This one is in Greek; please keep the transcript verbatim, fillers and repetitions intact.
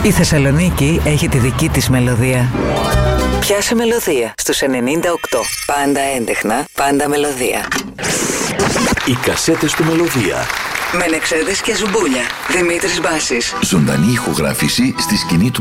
Η Θεσσαλονίκη έχει τη δική της μελωδία. Πιάσε μελωδία στους ενενήντα οκτώ. Πάντα έντεχνα, πάντα μελωδία. Οι κασέτες του Μελωδία. Μενεξέδες και Ζουμπούλια. Δημήτρης Μπάσης. Ζωντανή ηχογράφηση στη σκηνή του